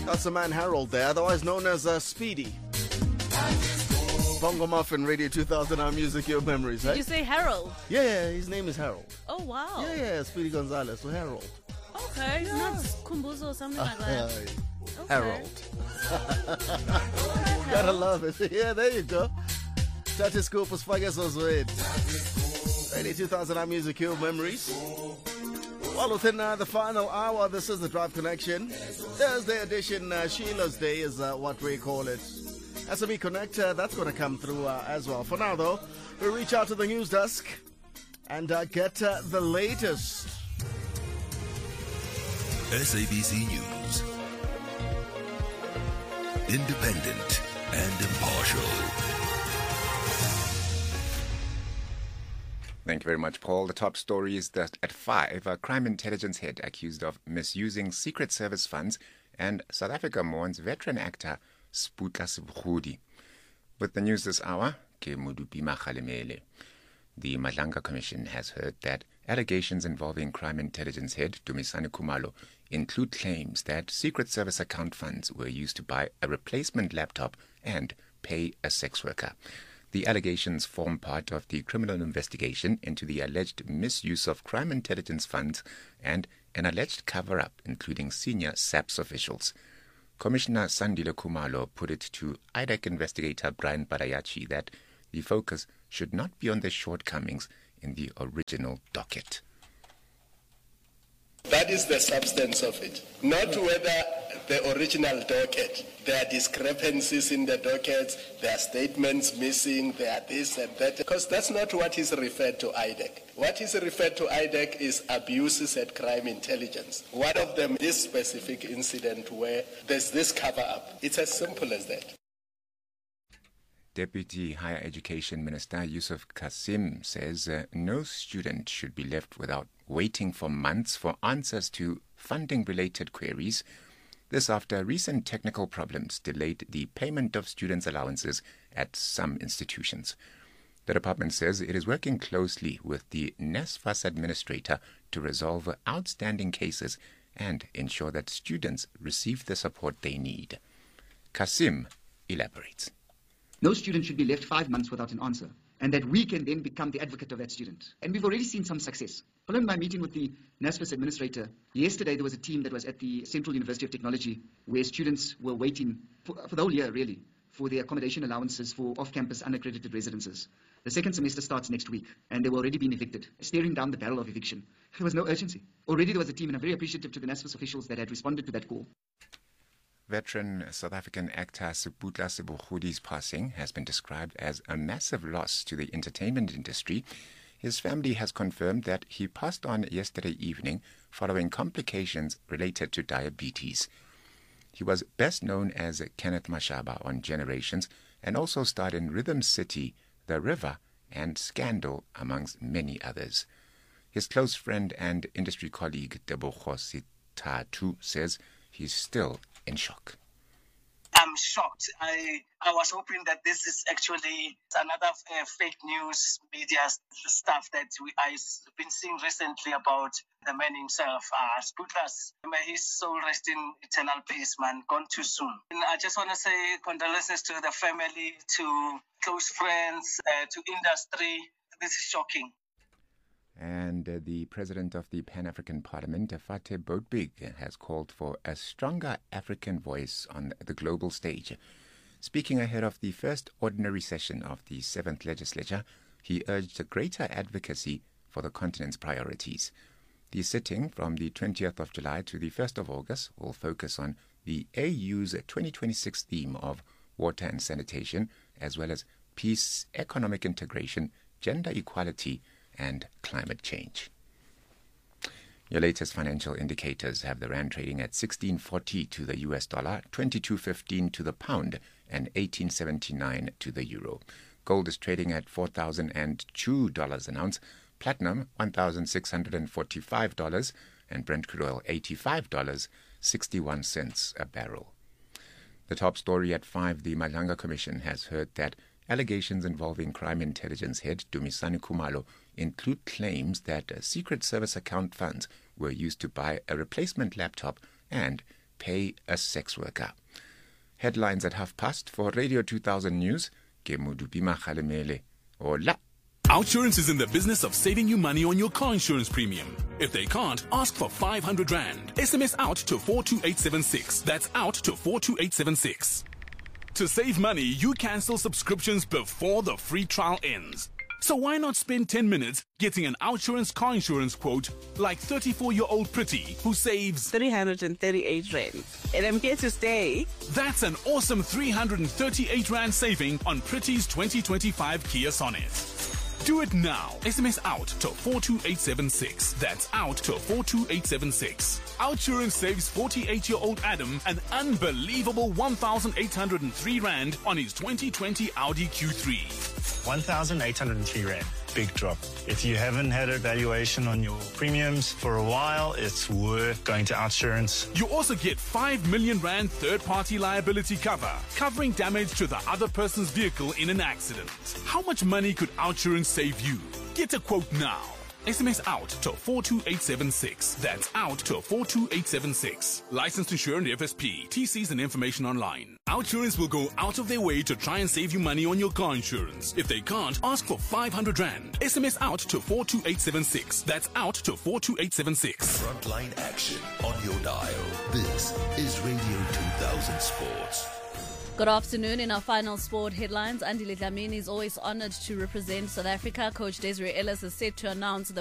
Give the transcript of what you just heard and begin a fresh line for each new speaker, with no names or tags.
That's the man Harold there, otherwise known as Speedy. Bongo Muffin Radio 2000, our music, your memories,
Did you say Harold?
Yeah, his name is Harold.
Oh, wow.
Yeah, Speedy Gonzalez, so Harold.
Okay, not Kumbuzo or something like that. Okay.
Harold. Gotta love it. Yeah, there you go. Tati Scoop was Fagesos with Radio 2000, our music, your memories. Well, within the final hour, this is the Drive Connection. Thursday edition, Sheila's Day is what we call it. SME Connect, that's going to come through as well. For now, though, we'll reach out to the news desk and get the latest.
SABC News. Independent and impartial.
Thank you very much, Paul. The top story is that at 5, a crime intelligence head accused of misusing Secret Service funds, and South Africa mourns veteran actor Sputla Sebgodi. With the news this hour, ke Modupima Kgalemele. The Madlanga Commission has heard that allegations involving crime intelligence head Dumisani Khumalo include claims that Secret Service account funds were used to buy a replacement laptop and pay a sex worker. The allegations form part of the criminal investigation into the alleged misuse of crime intelligence funds and an alleged cover-up, including senior SAPS officials. Commissioner Sandile Khumalo put it to IDEC investigator Brian Barayachi that the focus should not be on the shortcomings in the original docket.
That is the substance of it. Not whether the original docket, there are discrepancies in the dockets, there are statements missing, there are this and that, because that's not what is referred to IDEC. What is referred to IDEC is abuses at crime intelligence. One of them is specific incident where there's this cover-up. It's as simple as that.
Deputy Higher Education Minister Yusuf Kasim says no student should be left without waiting for months for answers to funding-related queries. This after recent technical problems delayed the payment of students' allowances at some institutions. The department says it is working closely with the NSFAS administrator to resolve outstanding cases and ensure that students receive the support they need. Kasim elaborates.
No student should be left 5 months without an answer, and that we can then become the advocate of that student. And we've already seen some success. Following my meeting with the NSFAS administrator, yesterday there was a team that was at the Central University of Technology where students were waiting for the whole year, really, for their accommodation allowances for off-campus unaccredited residences. The second semester starts next week, and they were already being evicted, staring down the barrel of eviction. There was no urgency. Already there was a team, and I'm very appreciative to the NSFAS officials that had responded to that call.
Veteran South African actor Sputla Sebgodi's passing has been described as a massive loss to the entertainment industry. His family has confirmed that he passed on yesterday evening following complications related to diabetes. He was best known as Kenneth Mashaba on Generations and also starred in Rhythm City, The River, and Scandal, amongst many others. His close friend and industry colleague Tebogo Sitatu says he's still in shock.
I'm shocked. I was hoping that this is actually another fake news media stuff that I've been seeing recently about the man himself, Sputlas. May his soul rest in eternal peace, man. Gone too soon. And I just want to say condolences to the family, to close friends, to industry. This is shocking.
And the president of the Pan-African Parliament, Fateh Boutbig, has called for a stronger African voice on the global stage. Speaking ahead of the first ordinary session of the 7th legislature, he urged greater advocacy for the continent's priorities. The sitting from the 20th of July to the 1st of August will focus on the AU's 2026 theme of water and sanitation, as well as peace, economic integration, gender equality, and climate change. Your latest financial indicators have the rand trading at 16.40 to the US dollar, 22.15 to the pound, and 18.79 to the euro. Gold is trading at $4,002 an ounce, platinum $1,645, and Brent crude oil $85.61 a barrel. The top story at 5, the Madlanga Commission has heard that allegations involving crime intelligence head Dumisani Khumalo include claims that Secret Service account funds were used to buy a replacement laptop and pay a sex worker. Headlines at past for Radio 2000 News. Ke Modupi Makgalemele. Hola.
OUTsurance is in the business of saving you money on your car insurance premium. If they can't, ask for 500 Rand. SMS out to 42876. That's out to 42876. To save money, you cancel subscriptions before the free trial ends. So why not spend 10 minutes getting an OUTsurance car insurance quote like 34-year-old Pretty who saves
338 Rand. And I'm here to stay.
That's an awesome 338 Rand saving on Pretty's 2025 Kia Sonet. Do it now. SMS out to 42876. That's out to 42876. OUTsurance saves 48-year-old Adam an unbelievable 1,803 Rand on his 2020 Audi Q3.
1,803 Rand. Big drop. If you haven't had a valuation on your premiums for a while, it's worth going to OUTsurance.
You also get 5 million Rand third-party liability cover, covering damage to the other person's vehicle in an accident. How much money could OUTsurance save you? Get a quote now. SMS out to 42876. That's out to 42876. Licensed insured FSP. TCs and information online. OUTsurance will go out of their way to try and save you money on your car insurance. If they can't, ask for 500 Rand. SMS out to 42876. That's out to 42876.
Frontline action on your dial. This is Radio 2000 Sports.
Good afternoon. In our final sport headlines, Andile Dlamini is always honored to represent South Africa. Coach Desiree Ellis is set to announce the